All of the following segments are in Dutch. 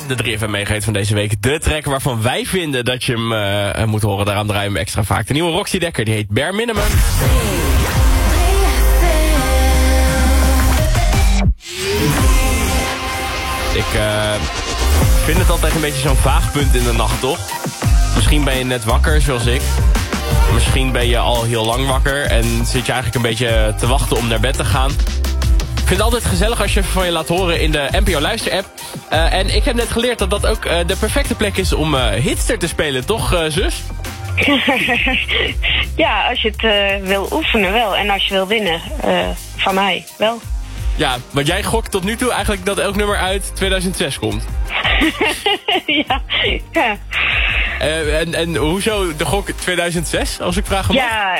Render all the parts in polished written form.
de 3FM meegeeft van deze week. De track waarvan wij vinden dat je hem moet horen. Daarom draaien we extra vaak. De nieuwe Roxy Dekker, die heet Bare Minimum. Ik vind het altijd een beetje zo'n vaag punt in de nacht, toch? Misschien ben je net wakker, zoals ik. Misschien ben je al heel lang wakker en zit je eigenlijk een beetje te wachten om naar bed te gaan. Ik vind het altijd gezellig als je van je laat horen in de NPO Luister-app. En ik heb net geleerd dat dat ook de perfecte plek is om Hitster te spelen, toch, zus? Ja, als je het wil oefenen wel. En als je wil winnen, van mij wel. Ja, want jij gokt tot nu toe eigenlijk dat elk nummer uit 2006 komt. Ja. En hoezo de gok 2006, als ik vraag hem? Ja,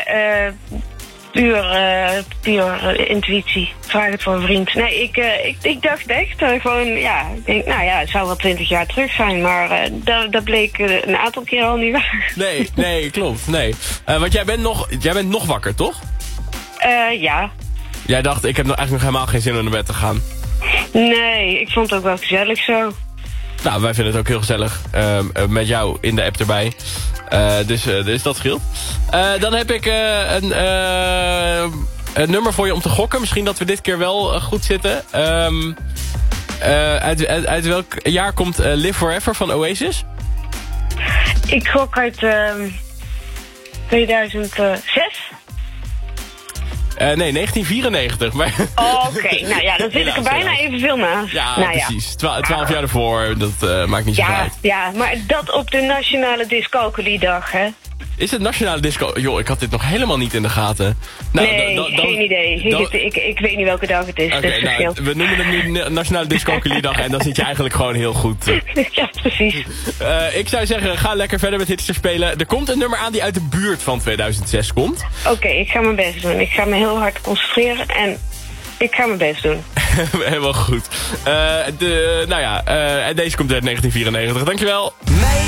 puur intuïtie. Vraag het voor een vriend. Nee, ik dacht echt gewoon, ja, ik denk, nou ja, het zou wel 20 jaar terug zijn, maar dat bleek een aantal keer al niet waar. Nee, klopt, nee. Want jij bent nog wakker, toch? Ja. Jij dacht, ik heb eigenlijk nog helemaal geen zin om naar bed te gaan. Nee, ik vond het ook wel gezellig zo. Nou, wij vinden het ook heel gezellig. Met jou in de app erbij. Dus dat scheelt. Dan heb ik een nummer voor je om te gokken. Misschien dat we dit keer wel goed zitten. Uit welk jaar komt Live Forever van Oasis? Ik gok uit 2006. Nee, 1994. Maar Oké, nou ja, dan zit ik er bijna evenveel naast. Ja, nou, precies. 12 jaar ervoor, dat maakt niet zo uit. Ja, maar dat op de Nationale Dyscalculiedag, hè? Is het Nationale Disco... Joh, ik had dit nog helemaal niet in de gaten. Nou, nee, geen idee. Ik weet niet welke dag het is. Oké, nou, we noemen het nu Nationale Dyscalculiedag en dan zit je eigenlijk gewoon heel goed. Ja, precies. Ik zou zeggen, ga lekker verder met Hitster spelen. Er komt een nummer aan die uit de buurt van 2006 komt. Oké, ik ga mijn best doen. Ik ga me heel hard concentreren en ik ga mijn best doen. Helemaal goed. En deze komt uit 1994. Dankjewel.